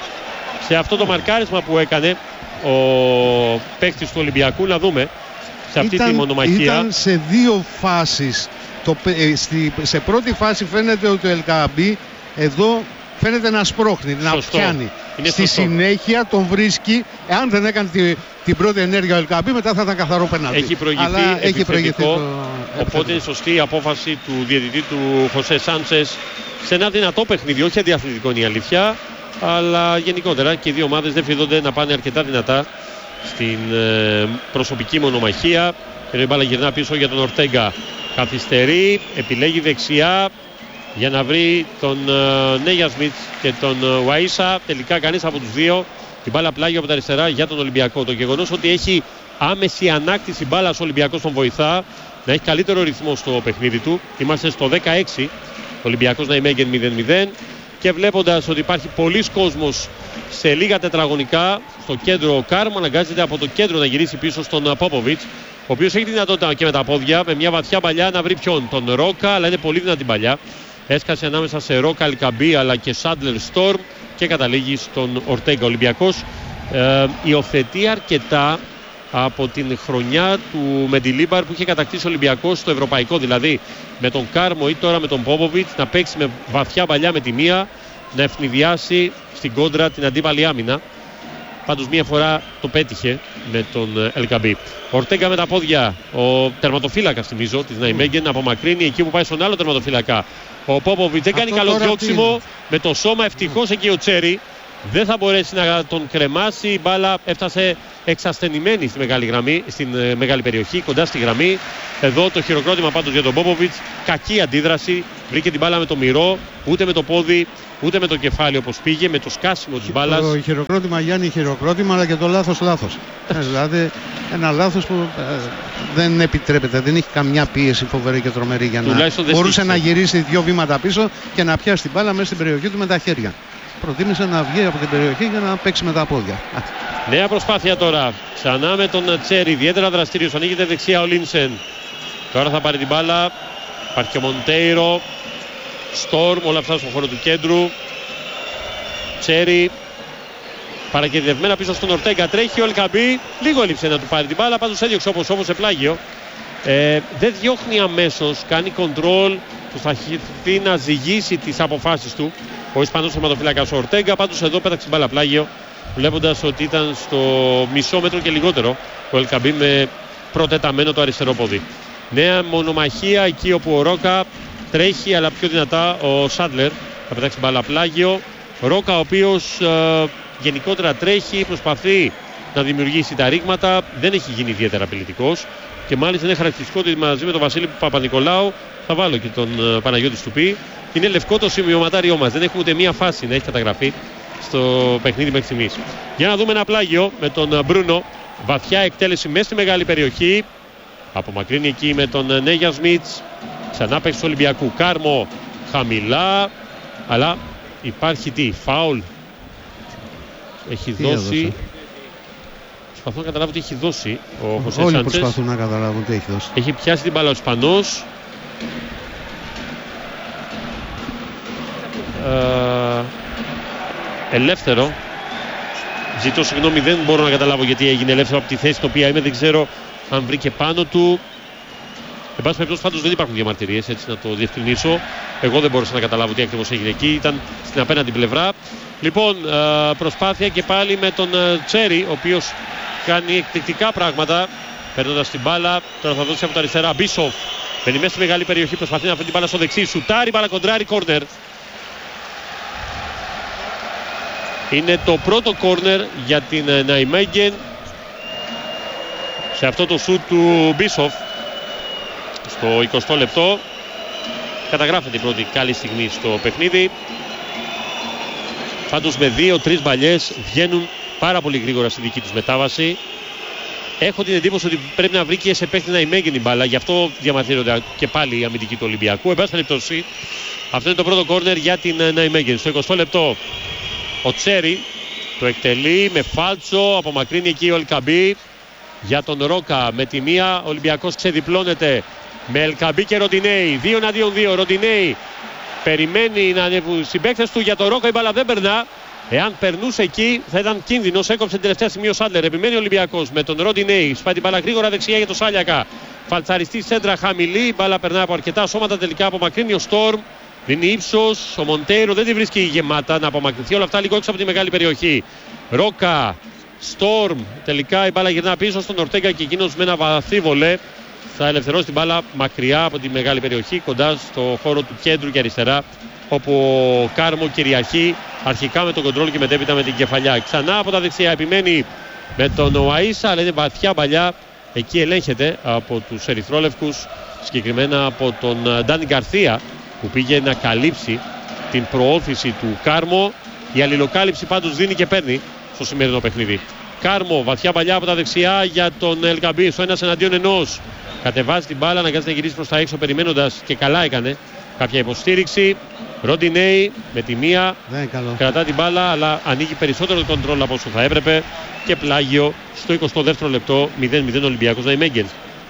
Σε αυτό το μαρκάρισμα που έκανε ο παίκτης του Ολυμπιακού, να δούμε σε αυτή ήταν, τη μονομαχία. Ήταν σε δύο φάσεις. Το, ε, στη, σε πρώτη φάση φαίνεται ότι ο Ελκαμπή εδώ φαίνεται να σπρώχνει, να σωστό. πιάνει. Είναι στη σωστό. συνέχεια τον βρίσκει. Εάν δεν έκανε τη, την πρώτη ενέργεια ο Ελκαμπή, μετά θα ήταν καθαρό πέναλτι. Έχει προηγηθεί, έχει προηγηθεί το... Οπότε είναι σωστή η απόφαση του διαιτητή του Χωσέ Σάντσες σε ένα δυνατό παιχνίδι. Όχι αντιαθλητικό είναι η αλήθεια, αλλά γενικότερα και οι δύο ομάδες δεν φιδόνται να πάνε αρκετά δυνατά στην ε, προσωπική μονομαχία. Ενώ η μπάλα γυρνά πίσω για τον Ορτέγκα. Καθυστερεί, επιλέγει δεξιά για να βρει τον ε, Νέγια Σμιτς και τον ε, Ουαΐσα. Τελικά κανείς από τους δύο. Η μπάλα πλάγει από τα αριστερά για τον Ολυμπιακό. Το γεγονός ότι έχει άμεση ανάκτηση μπάλας ο Ολυμπιακός τον βοηθά να έχει καλύτερο ρυθμό στο παιχνίδι του. Είμαστε στο δεκαέξι. Ο Ολυμπιακός Ναϊμέγγεν μηδέν μηδέν. Και βλέποντας ότι υπάρχει πολλής κόσμος σε λίγα τετραγωνικά στο κέντρο, ο Κάρμο αναγκάζεται από το κέντρο να γυρίσει πίσω στον Πόποβιτς, ο οποίος έχει τη δυνατότητα και με τα πόδια, με μια βαθιά παλιά να βρει ποιον, τον Ρόκα, αλλά είναι πολύ δυνατή παλιά. Έσκασε ανάμεσα σε Ρόκα, Ελκαμπή αλλά και Σάντλερ Στόρμ και καταλήγει στον Ορτέγκα. Ο Ολυμπιακός ε, υιοθετεί αρκετά από την χρονιά του Μεντιλίμπαρ που είχε κατακτήσει ο Ολυμπιακός στο ευρωπαϊκό, δηλαδή με τον Κάρμο ή τώρα με τον Πόποβιτς να παίξει με βαθιά παλιά με τη μία, να ευνηδιάσει στην κόντρα την αντίπαλη άμυνα. Πάντως μία φορά το πέτυχε με τον Ελκαμπή. Ορτέγκα με τα πόδια, ο τερματοφύλακας θυμίζω της Ναϊμέγγεν, απομακρύνει εκεί που πάει στον άλλο τερματοφύλακα. Ο Πόποβιτς δεν κάνει καλό διώξιμο με το σώμα, ευτυχώς εκεί ο Τσέρι δεν θα μπορέσει να τον κρεμάσει. Η μπάλα έφτασε εξασθενημένη στη μεγάλη γραμμή, στην ε, μεγάλη περιοχή, κοντά στη γραμμή. Εδώ το χειροκρότημα πάντως για τον Πόποβιτς. Κακή αντίδραση. Βρήκε την μπάλα με το μυρό, ούτε με το πόδι, ούτε με το κεφάλι όπως πήγε, με το σκάσιμο της μπάλας. Το χειροκρότημα, Γιάννη, χειροκρότημα, αλλά και το λάθος λάθος. ε, δηλαδή ένα λάθος που ε, δεν επιτρέπεται, δεν έχει καμιά πίεση φοβερή και τρομερή για να μπορούσε να γυρίσει δύο βήματα πίσω και να πιάσει την μπάλα μέσα στην περιοχή του με τα χέρια. Προτίμησε να βγει από την περιοχή για να παίξει με τα πόδια. Νέα προσπάθεια τώρα. Ξανά με τον Τσέρι, ιδιαίτερα δραστήριος. Ανοίγεται δεξιά ο Λίνσεν. Τώρα θα πάρει την μπάλα. Υπάρχει και ο Μοντέιρο. Στόρμ, όλα αυτά στον χώρο του κέντρου. Τσέρι. Παρακεντευμένα πίσω στον Ορτέγκα. Τρέχει ο Ελκαμπή. Λίγο έλειψε να του πάρει την μπάλα. Πάντως έδιωξε όπως όμως σε πλάγιο. Ε, δεν διώχνει αμέσως. Κάνει κοντρόλ. Προσπαθεί να ζυγίσει τις αποφάσεις του ο Ισπανός θεματοφύλακας ο Ορτέγκα. Πάντως εδώ πέταξε μπάλα πλάγιο, βλέποντας ότι ήταν στο μισό μέτρο και λιγότερο ο Ελκαμπή με προτεταμένο το αριστερό πόδι. Νέα μονομαχία εκεί όπου ο Ρόκα τρέχει, αλλά πιο δυνατά ο Σάντλερ θα πετάξει μπάλα πλάγιο. Ρόκα ο οποίος ε, γενικότερα τρέχει, προσπαθεί να δημιουργήσει τα ρήγματα, δεν έχει γίνει ιδιαίτερα απειλητικός. Και μάλιστα είναι χαρακτηριστικό ότι μαζί με τον Βασίλη Παπα-Νικολάου, θα βάλω και τον uh, Παναγιώτη Στουπί, είναι λευκό το σημειωματάριό μας. Δεν έχουμε ούτε μία φάση να έχει καταγραφεί στο παιχνίδι μέχρι στιγμής. Για να δούμε ένα πλάγιο με τον uh, Μπρούνο. Βαθιά εκτέλεση μέσα στη μεγάλη περιοχή. Απομακρύνει εκεί με τον uh, Νέγια Σμιτς. Ξανά παίξει του Ολυμπιακού. Κάρμο χαμηλά. Αλλά υπάρχει τι, φάουλ. Έχει τι δώσει. Έδωσε. Προσπαθώ να καταλάβω τι έχει δώσει ο Χωσέ Σάντσες. Όλοι προσπαθούν να καταλάβουν τι έχει δώσει. Έχει πιάσει την μπάλα ο Ισπανός. Ε, ελεύθερο. Ζητώ συγγνώμη, δεν μπορώ να καταλάβω γιατί έγινε ελεύθερο από τη θέση στην οποία είμαι. Δεν ξέρω αν βρήκε πάνω του. Εν πάση περιπτώσει, πάντως δεν υπάρχουν διαμαρτυρίες, έτσι να το διευκρινίσω. Εγώ δεν μπορούσα να καταλάβω τι ακριβώς έγινε εκεί. Ήταν στην απέναντι πλευρά. Λοιπόν, προσπάθεια και πάλι με τον Τσέρι, ο οποίος κάνει εκπληκτικά πράγματα παίρνοντας την μπάλα. Τώρα θα δώσει από τα αριστερά. Μπίσοφ μπαίνει μέσα στη μεγάλη περιοχή, προσπαθεί να φέρει την μπάλα στο δεξί. Σουτάρει, μπάλα κοντράρει, κόρνερ. Είναι το πρώτο κόρνερ για την Ναϊμέγγεν σε αυτό το σουτ του Μπίσοφ στο εικοστό λεπτό. Καταγράφεται η πρώτη καλή στιγμή στο παιχνίδι. Πάντως με δύο-τρεις μπαλιές βγαίνουν πάρα πολύ γρήγορα στη δική τους μετάβαση. Έχω την εντύπωση ότι πρέπει να βρει και σε παίχτη Ναϊμέγγεν την μπάλα. Γι' αυτό διαμαρτύρονται και πάλι οι αμυντικοί του Ολυμπιακού. Εν πάση περιπτώσει, αυτό είναι το πρώτο κόρνερ για την Ναϊμέγγεν. Στο εικοστό λεπτό ο Τσέρι το εκτελεί με φάλτσο. Απομακρύνει εκεί ο Ελκαμπή για τον Ρόκα. Με τη μία ο Ολυμπιακός ξεδιπλώνεται με Ελκαμπή και Ροντινέι. Δύο εναντίον δύο. Ροντινέι περιμένει να ανέβουν συμπαίκτες του για τον Ρόκα. Η μπάλα δεν περνά. Εάν περνούσε εκεί θα ήταν κίνδυνος. Έκοψε την τελευταία στιγμή ο Σάντλερ. Επιμένει ο Ολυμπιακός με τον Ροντινέι. Σπάει την μπάλα γρήγορα δεξιά για τον Σάλιακα. Φαλτσαριστή σέντρα χαμηλή. Η μπάλα περνά από αρκετά σώματα. Τελικά απομακρύνει ο Στόρμ. Δίνει ύψος. Ο Μοντέιρο δεν τη βρίσκει γεμάτα να απομακρυνθεί. Όλα αυτά λίγο έξω από τη μεγάλη περιοχή. Ρόκα. Στόρμ. Τελικά η μπάλα γυρνά πίσω στον Ορτέγκα και εκείνος με ένα βαθύ βολέ θα ελευθερώσει την μπάλα μακριά από τη μεγάλη περιοχή, κοντά στο χώρο του κέντρου και αριστερά, όπου ο Κάρμο κυριαρχεί αρχικά με τον κοντρόλ και μετέπειτα με την κεφαλιά. Ξανά από τα δεξιά επιμένει με τον Οαΐσα, αλλά είναι βαθιά παλιά. Εκεί ελέγχεται από τους ερυθρόλευκους, συγκεκριμένα από τον Ντάνι Γκαρθία, που πήγε να καλύψει την προώθηση του Κάρμο. Η αλληλοκάλυψη πάντως δίνει και παίρνει στο σημερινό παιχνίδι. Κάρμο, βαθιά παλιά από τα δεξιά για τον Ελκαμπή, στο ένας εναντίον ενός. Κατεβάζει την μπάλα, αναγκάζεται να γυρίσει προς τα έξω, περιμένοντας, και καλά έκανε, κάποια υποστήριξη. Ροντινέι με τη μία κρατά την μπάλα, αλλά ανοίγει περισσότερο το κοντρόλ από όσο θα έπρεπε. Και πλάγιο στο εικοστό δεύτερο λεπτό, μηδέν μηδέν Ολυμπιακός Ναϊμέγγεν.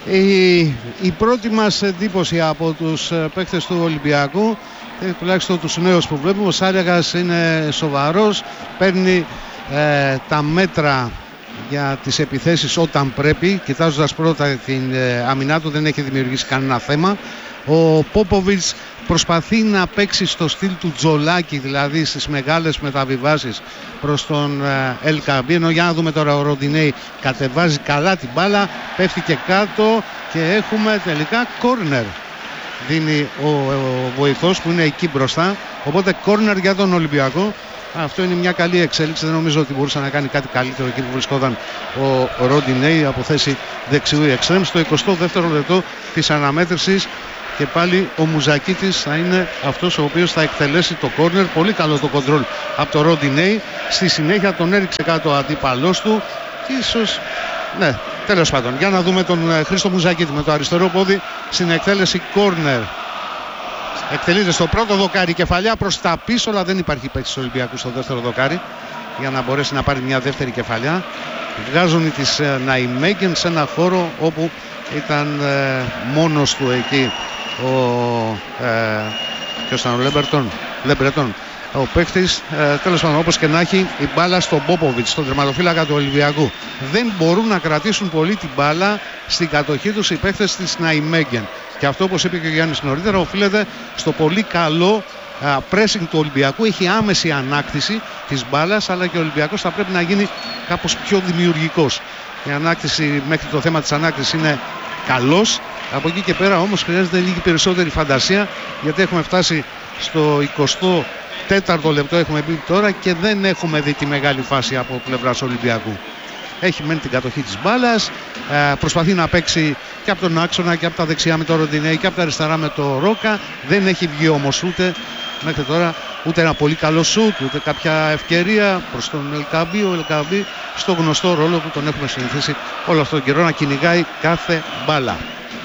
Η, η πρώτη μας εντύπωση από τους παίκτες του Ολυμπιακού, τουλάχιστον τους νέους που βλέπουμε, ο Σάλιακας είναι σοβαρός, παίρνει ε, τα μέτρα για τις επιθέσεις όταν πρέπει, κοιτάζοντας πρώτα την ε, αμυνά του, δεν έχει δημιουργήσει κανένα θέμα. Ο Πόποβιτς προσπαθεί να παίξει στο στυλ του Τζολάκη, δηλαδή στις μεγάλες μεταβιβάσεις προς τον Ελκαμπή, ενώ για να δούμε τώρα ο Ροντινέι κατεβάζει καλά την μπάλα, πέφτει και κάτω και έχουμε τελικά κόρνερ. Δίνει ο, ο βοηθός που είναι εκεί μπροστά, οπότε κόρνερ για τον Ολυμπιακό. Αυτό είναι μια καλή εξέλιξη. Δεν νομίζω ότι μπορούσε να κάνει κάτι καλύτερο εκεί που βρισκόταν ο Ροντινέι από θέση δεξιού εξτρέμ. Στο εικοστό δεύτερο λεπτό της αναμέτρησης και πάλι ο Μουζακίτης θα είναι αυτός ο οποίος θα εκτελέσει το κόρνερ. Πολύ καλό το κοντρόλ από το Ροντινέι. Στη συνέχεια τον έριξε κάτω ο αντίπαλός του. Ίσως, ναι, τέλος πάντων. Για να δούμε τον Χρήστο Μουζακίτη με το αριστερό πόδι στην εκτέλεση κόρνερ. Εκτελείται στο πρώτο δοκάρι, κεφαλιά προς τα πίσω, αλλά δεν υπάρχει παίκτης του Ολυμπιακού στο δεύτερο δοκάρι για να μπορέσει να πάρει μια δεύτερη κεφαλιά. Βγάζουν της Ναϊμέγγεν σε ένα χώρο όπου ήταν ε, μόνος του εκεί ο ε, ποιος ήταν ο Λέμπερτον, Λέμπρετον ο παίκτης. Ε, τέλος πάντων, όπως και να έχει, η μπάλα στον Πόποβιτς, τον τερματοφύλακα του Ολυμπιακού. Δεν μπορούν να κρατήσουν πολύ την μπάλα στην κατοχή τους οι παίκτες της Ναϊμέγγεν. Και αυτό, όπως είπε και ο Γιάννης νωρίτερα, οφείλεται στο πολύ καλό α, pressing του Ολυμπιακού. Έχει άμεση ανάκτηση της μπάλας, αλλά και ο Ολυμπιακός θα πρέπει να γίνει κάπως πιο δημιουργικός. Η ανάκτηση, μέχρι το θέμα της ανάκτησης είναι καλός. Από εκεί και πέρα όμως χρειάζεται λίγη περισσότερη φαντασία, γιατί έχουμε φτάσει στο εικοστό τέταρτο λεπτό, έχουμε μπει τώρα και δεν έχουμε δει τη μεγάλη φάση από πλευράς Ολυμπιακού. Έχει μένει την κατοχή της μπάλας, ε, προσπαθεί να παίξει και από τον άξονα και από τα δεξιά με το Ροντινέι και από τα αριστερά με το Ρόκα. Δεν έχει βγει όμως ούτε μέχρι τώρα ούτε ένα πολύ καλό σουτ, ούτε κάποια ευκαιρία προς τον Ελκαμπή. Ο Ελκαμπή στο γνωστό ρόλο που τον έχουμε συνηθίσει όλο αυτόν τον καιρό, να κυνηγάει κάθε μπάλα.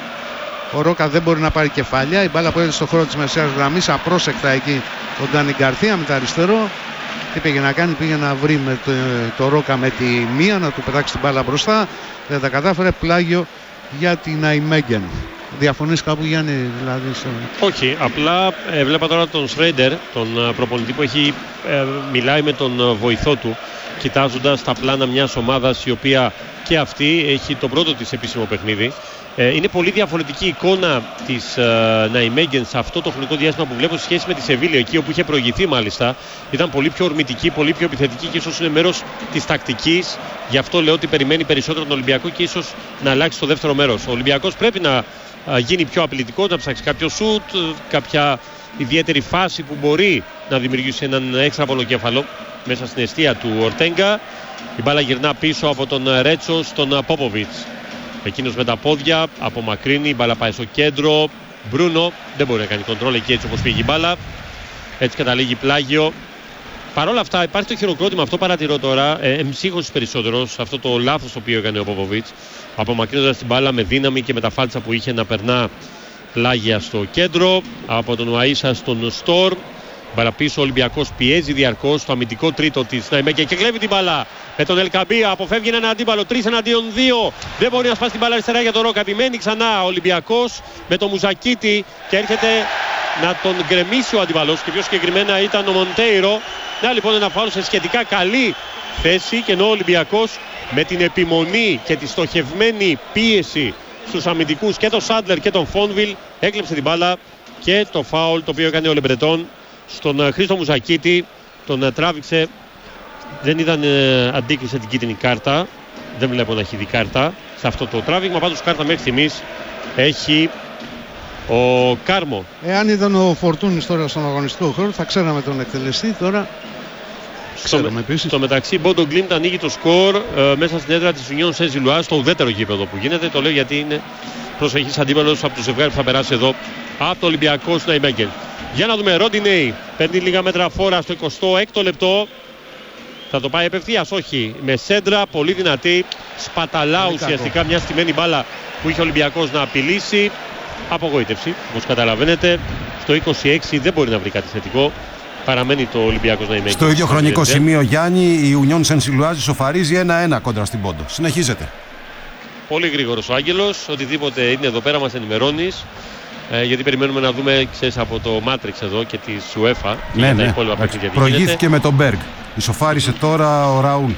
Ο Ρόκα δεν μπορεί να πάρει κεφάλια. Η μπάλα που έρχεται στο χώρο της μεσαίας γραμμής, απρόσεκτα εκεί ο Ντάνι Γκαρθία με το αριστερό. Τι πήγε να κάνει, πήγε να βρει με το, το Ρόκα με τη μία, να του πετάξει την μπάλα μπροστά. Δεν τα κατάφερε, πλάγιο για την Ναϊμέγγεν. Διαφωνείς κάπου, Γιάννη, δηλαδή? Στο... Όχι, απλά ε, βλέπα τώρα τον Σρέιντερ, τον προπονητή που έχει, ε, μιλάει με τον βοηθό του, κοιτάζοντας τα πλάνα μιας ομάδας η οποία και αυτή έχει το πρώτο της επίσημο παιχνίδι. Ε, είναι πολύ διαφορετική η εικόνα της ε, Ναϊμέγγεν σε αυτό το χρονικό διάστημα που βλέπω σε σχέση με τη Σεβίλη, εκεί όπου είχε προηγηθεί μάλιστα. Ήταν πολύ πιο ορμητική, πολύ πιο επιθετική και ίσως είναι μέρος της τακτικής. Γι' αυτό λέω ότι περιμένει περισσότερο τον Ολυμπιακό και ίσως να αλλάξει το δεύτερο μέρος. Ο Ολυμπιακός πρέπει να ε, γίνει πιο απειλητικός, να ψάξει κάποιο σουτ, κάποια ιδιαίτερη φάση που μπορεί να δημιουργήσει έναν έξτρα πονοκέφαλο μέσα στην εστία του Ορτέγκα. Η μπάλα γυρνά πίσω από τον Ρέτσο στον Πόποβιτς. Εκείνος με τα πόδια, απομακρύνει, η μπάλα πάει στο κέντρο. Μπρούνο δεν μπορεί να κάνει κοντρόλ εκεί έτσι όπως πήγε η μπάλα. Έτσι καταλήγει πλάγιο. Παρ' όλα αυτά υπάρχει το χειροκρότημα, αυτό παρατηρώ τώρα, ε, εμψύχωσης περισσότερο σε αυτό το λάθος το οποίο έκανε ο Πόποβιτς. Απομακρύνοντας την μπάλα με δύναμη και με τα φάλτσα που είχε να περνά πλάγια στο κέντρο. Από τον Ουαΐσα στον Στόρ. Μπάλα πίσω, ο Ολυμπιακός πιέζει διαρκώς στο αμυντικό τρίτο της Ναϊμέγγεν και κλέβει την μπάλα με τον Ελκαμπή. Αποφεύγει έναν αντίπαλο, τρεις εναντίον δύο. Δεν μπορεί να σπάσει την μπάλα αριστερά για τον Ρόκα. Επιμένει ξανά ο Ολυμπιακός με τον Μουζακίτη και έρχεται να τον γκρεμίσει ο αντίπαλος και πιο συγκεκριμένα ήταν ο Μοντέιρο. Να λοιπόν ένα φάουλ σε σχετικά καλή θέση και ενώ ο Ολυμπιακός με την επιμονή και τη στοχευμένη πίεση στους αμυντικούς και τον Σάντλερ και τον Φόνβιλ έκλεψε την μπάλα και το φάουλ το οποίο έκανε ο Λεμπρετόν στον Χρήστο Μουζακίτη, τον τράβηξε, δεν ήταν ε, αντίκρισε την κίτρινη κάρτα, δεν βλέπω να έχει δει κάρτα σε αυτό το τράβηγμα, πάντως κάρτα μέχρι στιγμής έχει ο Κάρμο. Εάν ήταν ο Φορτούνης τώρα στον αγωνιστικό χώρο θα ξέραμε τον εκτελεστή, τώρα ξέρουμε επίσης. Στο μεταξύ Μπόντο Γκλίμπτ ανοίγει το σκορ ε, μέσα στην έδρα της Union Saint-Gilloise, στο ουδέτερο γήπεδο που γίνεται, το λέω γιατί είναι προσεχής αντίπαλος από το ζευγάρι που θα περάσει εδώ από το Ολυμπιακό στην Ναϊμέγγεν. Για να δούμε, Ροντινέι παίρνει λίγα μέτρα φόρα στο εικοστό έκτο λεπτό. Θα το πάει απευθείας, όχι, με σέντρα, πολύ δυνατή. Σπαταλά πολύ ουσιαστικά κακό. Μια στημένη μπάλα που είχε ο Ολυμπιακός να απειλήσει. Απογοήτευση, όπως καταλαβαίνετε. Στο είκοσι έξι δεν μπορεί να βρει κάτι θετικό. Παραμένει το Ολυμπιακός να είναι. Στο ίδιο χρονικό σημείο, Γιάννη, η Union Saint-Gilloise σοφαρίζει ένα ένα κόντρα στην Πόντο. Συνεχίζεται. Πολύ γρήγορος ο Άγγελος. Οτιδήποτε είναι εδώ πέρα μας ενημερώνεις. Ε, γιατί περιμένουμε να δούμε, ξέρεις, από το Matrix εδώ και τη UEFA. Ναι, ναι. Προηγήθηκε με τον Μπέργκ. Ισοφάρισε τώρα ο Ραούλ.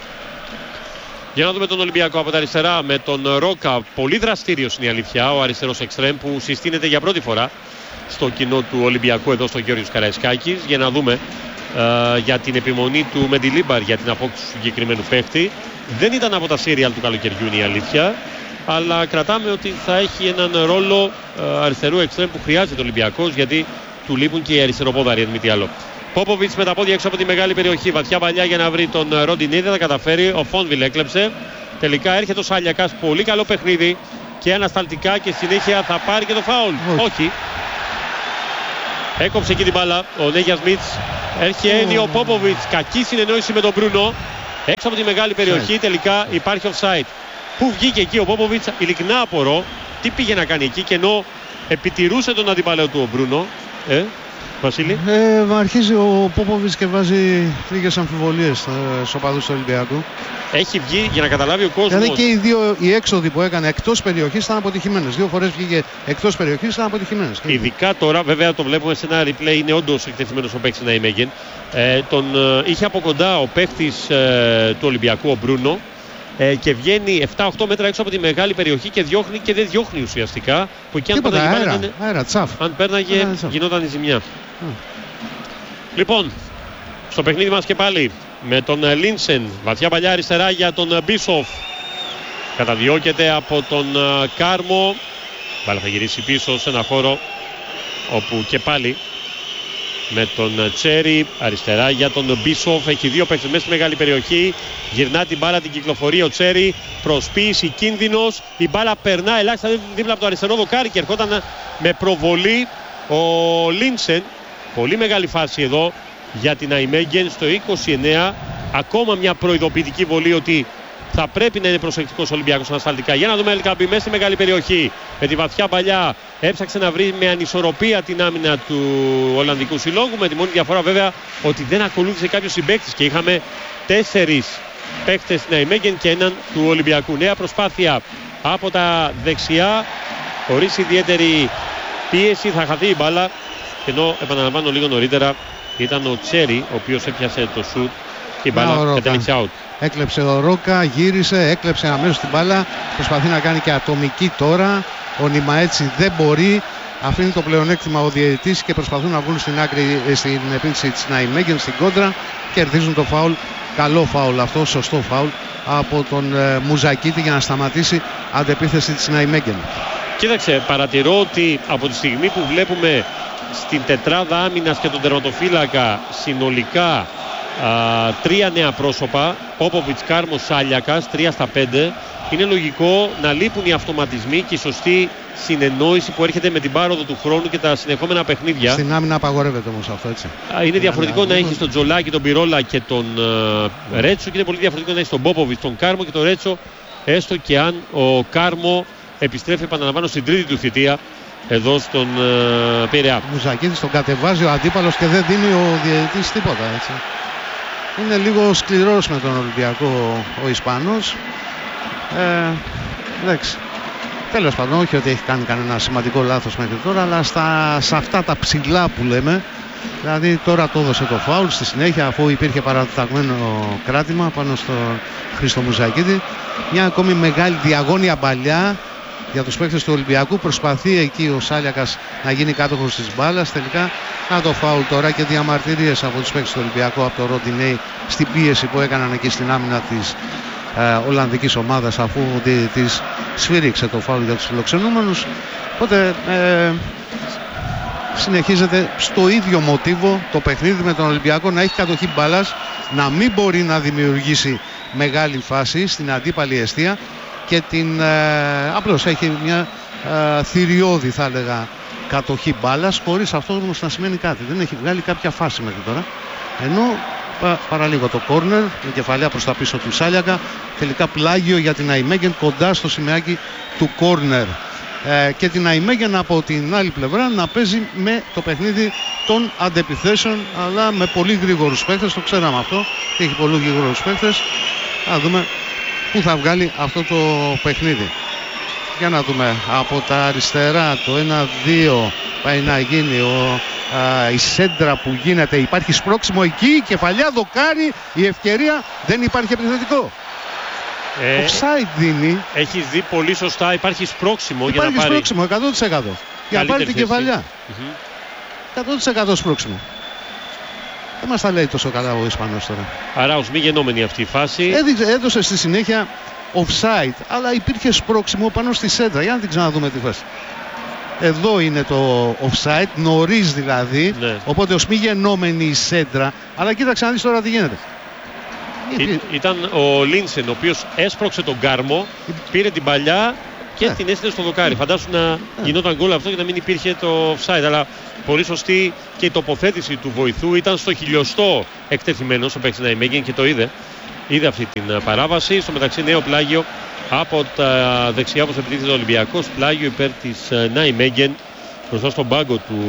Για να δούμε τον Ολυμπιακό από τα αριστερά με τον Ρόκα. Πολύ δραστήριος είναι η αλήθεια. Ο αριστερός εξτρέμ που συστήνεται για πρώτη φορά στο κοινό του Ολυμπιακού εδώ στο Γιώργος Καραϊσκάκης. Για να δούμε ε, για την επιμονή του Μεντιλίμπαρ για την απόκτηση του συγκεκριμένου παίχτη. Δεν ήταν από τα σύριαλ του καλοκαιριού είναι η αλήθεια. Αλλά κρατάμε ότι θα έχει έναν ρόλο ε, αριστερού εξτρέμ που χρειάζεται ο Ολυμπιακός, γιατί του λείπουν και οι αριστεροπόδαροι, αν μη τι άλλο. Πόποβιτς με τα πόδια έξω από τη μεγάλη περιοχή. Βαθιά παλιά για να βρει τον Ροντινίδη. Δεν θα καταφέρει. Ο Φόνβιλ έκλεψε. Τελικά έρχεται ο Σάλιακας. Πολύ καλό παιχνίδι και ανασταλτικά και συνέχεια θα πάρει και το φάουλ. Όχι. Όχι. Έκοψε εκεί την μπάλα ο Νέγια Σμιτς. Έρχεται oh. ο Πόποβιτς. Κακή συνεννόηση με τον Μπρούνο. Έξω από τη μεγάλη περιοχή. Side. Τελικά υπάρχει offside. Πού βγήκε εκεί ο Πόποβιτς, ειλικρινά απορώ. Τι πήγε να κάνει εκεί και ενώ επιτηρούσε τον αντιπαλαίο του ο Μπρούνο. Ε, Βασίλη. Ε, αρχίζει ο Πόποβιτς και βάζει λίγες αμφιβολίες στους οπαδούς του Ολυμπιακού. Έχει βγει για να καταλάβει ο κόσμος. Δηλαδή και οι δύο οι έξοδοι που έκανε εκτός περιοχής ήταν αποτυχημένες. Δύο φορές βγήκε εκτός περιοχής, ήταν αποτυχημένες. Ειδικά τώρα, βέβαια το βλέπουμε σε ένα replay, είναι όντως εκτεθειμένος ο παίκτης Ναϊμέγεν. Ε, τον ε, είχε από κοντά ο παίκτης ε, του Ολυμπιακού, ο Μπρούνο. Ε, και βγαίνει επτά οχτώ μέτρα έξω από τη μεγάλη περιοχή και διώχνει και δεν διώχνει ουσιαστικά. Που εκεί αν Τίποτα, πέρναγε, αέρα, είναι, αέρα, τσαφ. αν πέρναγε αέρα, γινόταν η ζημιά. Mm. Λοιπόν, στο παιχνίδι μας και πάλι με τον Λίνσεν, βαθιά παλιά αριστερά για τον Μπίσοφ. Καταδιώκεται από τον Κάρμο. Μπάλα θα γυρίσει πίσω σε ένα χώρο όπου και πάλι με τον Τσέρι αριστερά για τον Μπίσοφ. Έχει δύο παίκτες μέσα στη μεγάλη περιοχή. Γυρνά την μπάλα, την κυκλοφορεί ο Τσέρι. Προσποίηση, κίνδυνος. Η μπάλα περνά ελάχιστα δίπλα από το αριστερό δοκάρι και ερχόταν με προβολή ο Λίνσεν. Πολύ μεγάλη φάση εδώ για την Ναϊμέγεν στο είκοσι εννέα. Ακόμα μια προειδοποιητική βολή ότι θα πρέπει να είναι προσεκτικός ο Ολυμπιακός ανασταλτικά. Για να δούμε Ελκαμπή μέσα στη μεγάλη περιοχή. Με τη βαθιά παλιά έψαξε να βρει με ανισορροπία την άμυνα του Ολλανδικού Συλλόγου. Με τη μόνη διαφορά βέβαια ότι δεν ακολούθησε κάποιος συμπαίκτης και είχαμε τέσσερις παίκτες στην Ναϊμέγεν και έναν του Ολυμπιακού. Νέα προσπάθεια από τα δεξιά. Χωρίς ιδιαίτερη πίεση θα χαθεί η μπάλα. Ενώ επαναλαμβάνω λίγο νωρίτερα ήταν ο Τσέρι ο οποίος έπιασε το σουτ και η μπάλα κατέληξε out. Έκλεψε ο Ρόκα, γύρισε, έκλεψε αμέσως την μπάλα. Προσπαθεί να κάνει και ατομική τώρα. Ο Νιμαέτσι δεν μπορεί. Αφήνει το πλεονέκτημα ο διαιτητής και προσπαθούν να βγουν στην άκρη, στην επίθεση της Ναϊμέγεν, στην κόντρα. Κερδίζουν το φάουλ. Καλό φάουλ αυτό, σωστό φάουλ από τον ε, Μουζακίτη για να σταματήσει αντεπίθεση της Ναϊμέγεν. Κοίταξε, παρατηρώ ότι από τη στιγμή που βλέπουμε στην τετράδα άμυνας και τον τερματοφύλακα συνολικά α, τρία νέα πρόσωπα, Πόποβιτς, Κάρμος, Σάλιακας, τρία στα πέντε, είναι λογικό να λείπουν οι αυτοματισμοί και η σωστή συνεννόηση που έρχεται με την πάροδο του χρόνου και τα συνεχόμενα παιχνίδια. Στην άμυνα απαγορεύεται όμως αυτό, έτσι. Α, είναι διαφορετικό να έχεις τον Τζολάκη, τον Πυρόλα και τον uh, Ρέτσο και είναι πολύ διαφορετικό να έχεις τον Πόποβιτς, τον Κάρμο και τον Ρέτσο, έστω και αν ο Κάρμο επιστρέφει, επαναλαμβάνω, στην τρίτη του θητεία εδώ στον uh, Πειραιά. Μουζακίδης τον κατεβάζει ο αντίπαλος και δεν δίνει ο διαιτητής τίποτα, έτσι. Είναι λίγο σκληρός με τον Ολυμπιακό ο Ισπανός. Ε, εντάξει. Τέλος πάντων, όχι ότι έχει κάνει κανένα σημαντικό λάθος μέχρι τώρα, αλλά στα, σε αυτά τα ψηλά που λέμε, δηλαδή τώρα το έδωσε το φάουλ στη συνέχεια αφού υπήρχε παραταγμένο κράτημα πάνω στον Χρήστο Μουζακίδη. Μια ακόμη μεγάλη διαγώνια παλιά για τους παίκτες του Ολυμπιακού. Προσπαθεί εκεί ο Σάλιακας να γίνει κάτοχος της μπάλας. Τελικά να το φάουλ τώρα και διαμαρτυρίες από τους παίκτες του Ολυμπιακού, από το Ροντινέι, στην πίεση που έκαναν εκεί στην άμυνα της ε, Ολλανδικής ομάδας, αφού ο διαιτητής σφύριξε το φάουλ για τους φιλοξενούμενους. Οπότε ε, συνεχίζεται στο ίδιο μοτίβο το παιχνίδι με τον Ολυμπιακό, να έχει κατοχή μπάλας, να μην μπορεί να δημιουργήσει μεγάλη φάση στην αντίπαλη εστία και την ε, απλώς έχει μια ε, θηριώδη, θα έλεγα, κατοχή μπάλας, χωρίς αυτό όμως να σημαίνει κάτι. Δεν έχει βγάλει κάποια φάση μέχρι τώρα, ενώ πα, παραλίγο το κόρνερ με κεφαλιά προς τα πίσω του Σάλιακα, τελικά πλάγιο για την Ναϊμέγεν κοντά στο σημαίακι του κόρνερ. Ε, και την Ναϊμέγεν από την άλλη πλευρά να παίζει με το παιχνίδι των αντεπιθέσεων, αλλά με πολύ γρήγορους παίκτες, το ξέραμε αυτό, και έχει πολύ γρήγορους παίκτες. Να δούμε πού θα βγάλει αυτό το παιχνίδι. Για να δούμε από τα αριστερά το ένα δύο πάει να γίνει ο, α, η σέντρα που γίνεται. Υπάρχει σπρώξιμο εκεί, κεφαλιά, δοκάρι, η ευκαιρία, δεν υπάρχει επιθετικό. Ε, Offside δίνει. Έχεις δει πολύ σωστά, υπάρχει σπρώξιμο για να πάρει. Υπάρχει σπρώξιμο εκατό τοις εκατό για να πάρει την κεφαλιά. Mm-hmm. εκατό τοις εκατό σπρώξιμο. Δεν μας τα λέει τόσο καλά ο Ισπανός τώρα. Άρα ως μη γενόμενη αυτή η φάση. Έδειξε, έδωσε στη συνέχεια offside, αλλά υπήρχε σπρώξιμο πάνω στη σέντρα. Για να την ξαναδούμε τη φάση. Εδώ είναι το offside, νωρίς δηλαδή, ναι. οπότε ως μη γενόμενη η σέντρα. Αλλά κοίταξε να δεις τώρα τι γίνεται. Ή, ήταν ο Λίνσεν, ο οποίος έσπρωξε τον Κάρμο, πήρε την παλιά και ναι. την έστειλε στο δοκάρι. Φαντάσου να ναι. γινόταν γκολ αυτό και να μην υπήρχε το offside. Αλλά πολύ σωστή και η τοποθέτηση του βοηθού. Ήταν στο χιλιοστό εκτεθειμένος ο παίκτης Νάιμεγεν και το είδε. Είδε αυτή την παράβαση. Στο μεταξύ νέο πλάγιο από τα δεξιά όπως επιτίθεται ο Ολυμπιακός. Πλάγιο υπέρ της Νάιμεγεν μπροστά στον πάγκο του